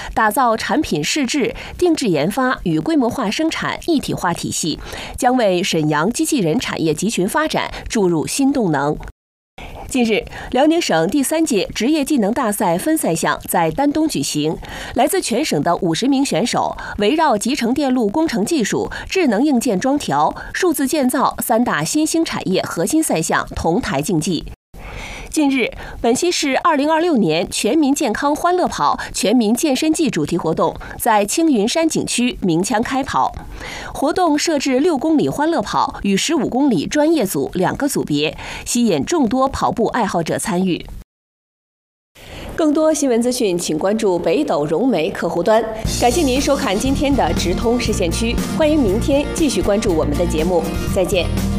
打造产品试制、定制研发与规模化生产一体化体系，将为沈阳机器人产业集群发展注入新动能。近日，辽宁省第3届职业技能大赛分赛项在丹东举行，来自全省的50名选手围绕集成电路工程技术、智能硬件装调、数字建造3大新兴产业核心赛项同台竞技。近日，本溪市2026年全民健康欢乐跑全民健身季主题活动在青云山景区鸣枪开跑。活动设置6公里欢乐跑与15公里专业组2个组别，吸引众多跑步爱好者参与。更多新闻资讯，请关注北斗融媒客户端。感谢您收看今天的直通视线区，欢迎明天继续关注我们的节目，再见。